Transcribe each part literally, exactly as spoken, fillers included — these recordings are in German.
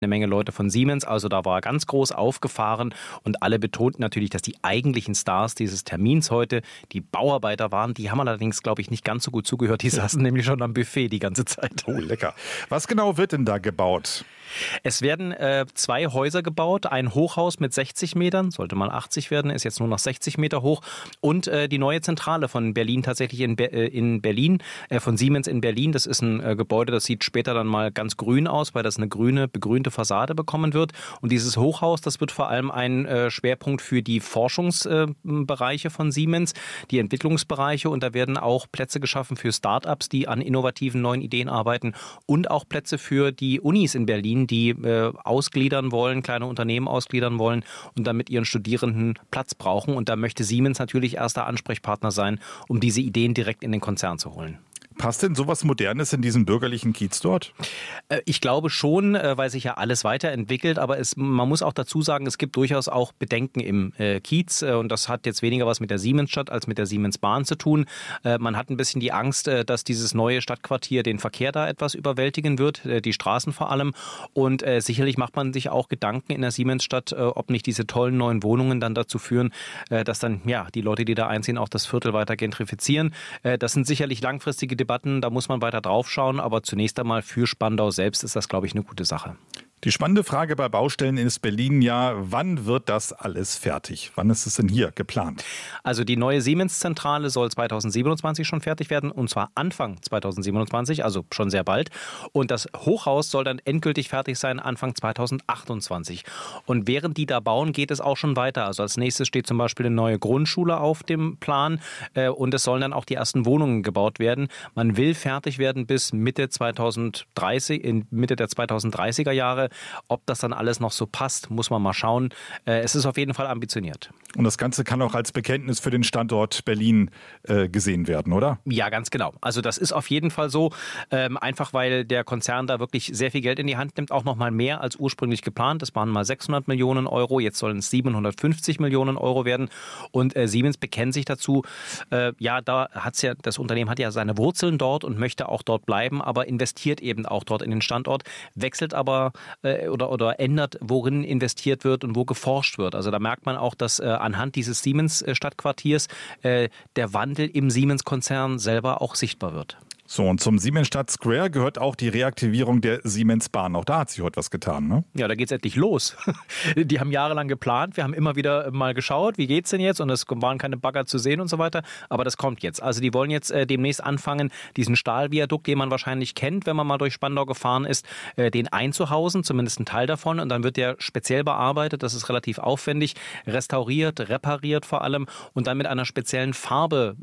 eine Menge Leute von Siemens, also da war er ganz groß aufgefahren und alle betonten natürlich, dass die eigentlichen Stars dieses Termins heute die Bauarbeiter waren. Die haben allerdings, glaube ich, nicht ganz so gut zugehört. Die saßen nämlich schon am Buffet die ganze Zeit. Oh, lecker. Was genau wird denn da gebaut? Es werden äh, zwei Häuser gebaut, ein Hochhaus mit sechzig Metern, sollte mal achtzig werden, ist jetzt nur noch sechzig Meter hoch und äh, die neue Zentrale von Berlin, tatsächlich in, Be- äh, in Berlin, äh, von Siemens in Berlin. Das ist ein äh, Gebäude, das sieht später dann mal ganz grün aus, weil das eine grüne, begrünte Fassade bekommen wird. Und dieses Hochhaus, das wird vor allem ein äh, Schwerpunkt für die Forschungsbereiche äh, von Siemens, die Entwicklungsbereiche, und da werden auch Plätze geschaffen für Start-ups, die an innovativen neuen Ideen arbeiten, und auch Plätze für die Unis in Berlin, die äh, ausgliedern wollen, kleine Unternehmen ausgliedern wollen und dann mit ihren Studierenden Platz brauchen. Und da möchte Siemens natürlich erster Ansprechpartner sein, um diese Ideen direkt in den Konzern zu holen. Passt denn sowas Modernes in diesen bürgerlichen Kiez dort? Ich glaube schon, weil sich ja alles weiterentwickelt, aber es, man muss auch dazu sagen, es gibt durchaus auch Bedenken im äh, Kiez, und das hat jetzt weniger was mit der Siemensstadt als mit der Siemensbahn zu tun. Äh, man hat ein bisschen die Angst, äh, dass dieses neue Stadtquartier den Verkehr da etwas überwältigen wird, äh, die Straßen vor allem, und äh, sicherlich macht man sich auch Gedanken in der Siemensstadt, äh, ob nicht diese tollen neuen Wohnungen dann dazu führen, äh, dass dann ja die Leute, die da einziehen, auch das Viertel weiter gentrifizieren. Äh, das sind sicherlich langfristige Debatten, da muss man weiter drauf schauen, aber zunächst einmal für Spandau selbst ist das, glaube ich, eine gute Sache. Die spannende Frage bei Baustellen ist Berlin ja, wann wird das alles fertig? Wann ist es denn hier geplant? Also die neue Siemens-Zentrale soll zweitausendsiebenundzwanzig schon fertig werden, und zwar Anfang zweitausendsiebenundzwanzig, also schon sehr bald. Und das Hochhaus soll dann endgültig fertig sein Anfang zweitausendachtundzwanzig. Und während die da bauen, geht es auch schon weiter. Also als nächstes steht zum Beispiel eine neue Grundschule auf dem Plan, äh, und es sollen dann auch die ersten Wohnungen gebaut werden. Man will fertig werden bis Mitte zweitausenddreißig, in Mitte der zweitausenddreißiger Jahre. Ob das dann alles noch so passt, muss man mal schauen. Es ist auf jeden Fall ambitioniert. Und das Ganze kann auch als Bekenntnis für den Standort Berlin äh, gesehen werden, oder? Ja, ganz genau. Also das ist auf jeden Fall so, ähm, einfach weil der Konzern da wirklich sehr viel Geld in die Hand nimmt, auch noch mal mehr als ursprünglich geplant. Das waren mal sechshundert Millionen Euro, jetzt sollen es siebenhundertfünfzig Millionen Euro werden. Und äh, Siemens bekennt sich dazu, äh, ja, da hat's ja, das Unternehmen hat ja seine Wurzeln dort und möchte auch dort bleiben, aber investiert eben auch dort in den Standort, wechselt aber Oder, oder ändert, worin investiert wird und wo geforscht wird. Also da merkt man auch, dass äh, anhand dieses Siemens-Stadtquartiers äh, der Wandel im Siemens-Konzern selber auch sichtbar wird. So, und zum Siemensstadt Square gehört auch die Reaktivierung der Siemensbahn. Auch da hat sich heute was getan, ne? Ja, da geht's endlich los. Die haben jahrelang geplant. Wir haben immer wieder mal geschaut, wie geht's denn jetzt? Und es waren keine Bagger zu sehen und so weiter. Aber das kommt jetzt. Also die wollen jetzt äh, demnächst anfangen, diesen Stahlviadukt, den man wahrscheinlich kennt, wenn man mal durch Spandau gefahren ist, äh, den einzuhausen, zumindest ein Teil davon. Und dann wird der speziell bearbeitet. Das ist relativ aufwendig, restauriert, repariert vor allem und dann mit einer speziellen Farbe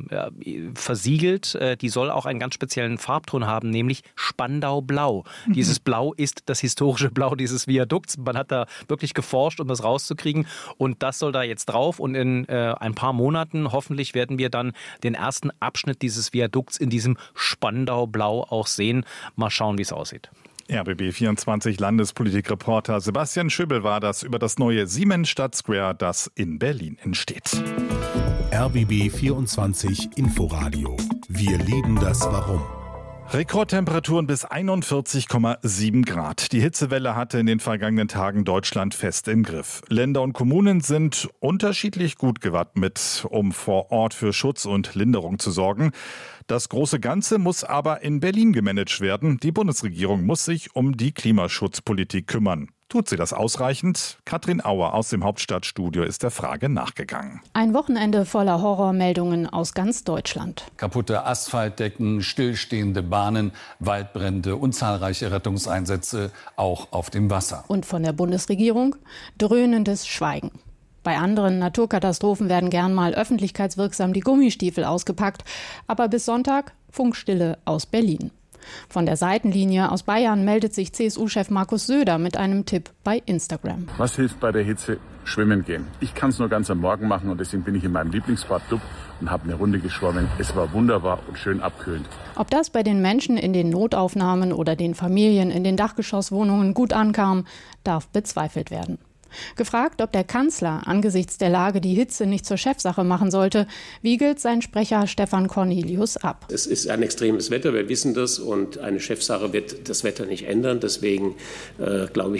äh, versiegelt. Äh, die soll auch ein ganz speziellen Farbton haben, nämlich Spandau-Blau. Mhm. Dieses Blau ist das historische Blau dieses Viadukts. Man hat da wirklich geforscht, um das rauszukriegen, und das soll da jetzt drauf, und in äh, ein paar Monaten hoffentlich werden wir dann den ersten Abschnitt dieses Viadukts in diesem Spandau-Blau auch sehen. Mal schauen, wie es aussieht. R B B vierundzwanzig Landespolitikreporter Sebastian Schöbel war das über das neue Siemensstadt Square, das in Berlin entsteht. R B B vierundzwanzig Inforadio. Wir lieben das Warum. Rekordtemperaturen bis einundvierzig Komma sieben Grad. Die Hitzewelle hatte in den vergangenen Tagen Deutschland fest im Griff. Länder und Kommunen sind unterschiedlich gut gewappnet, um vor Ort für Schutz und Linderung zu sorgen. Das große Ganze muss aber in Berlin gemanagt werden. Die Bundesregierung muss sich um die Klimaschutzpolitik kümmern. Tut sie das ausreichend? Katrin Auer aus dem Hauptstadtstudio ist der Frage nachgegangen. Ein Wochenende voller Horrormeldungen aus ganz Deutschland. Kaputte Asphaltdecken, stillstehende Bahnen, Waldbrände und zahlreiche Rettungseinsätze auch auf dem Wasser. Und von der Bundesregierung dröhnendes Schweigen. Bei anderen Naturkatastrophen werden gern mal öffentlichkeitswirksam die Gummistiefel ausgepackt. Aber bis Sonntag Funkstille aus Berlin. Von der Seitenlinie aus Bayern meldet sich C S U-Chef Markus Söder mit einem Tipp bei Instagram. Was hilft bei der Hitze? Schwimmen gehen. Ich kann es nur ganz am Morgen machen und deswegen bin ich in meinem Lieblingsbad Dub und habe eine Runde geschwommen. Es war wunderbar und schön abkühlend. Ob das bei den Menschen in den Notaufnahmen oder den Familien in den Dachgeschosswohnungen gut ankam, darf bezweifelt werden. Gefragt, ob der Kanzler angesichts der Lage die Hitze nicht zur Chefsache machen sollte, wiegelt sein Sprecher Stefan Cornelius ab. Es ist ein extremes Wetter, wir wissen das, und eine Chefsache wird das Wetter nicht ändern. Deswegen äh, glaube ich,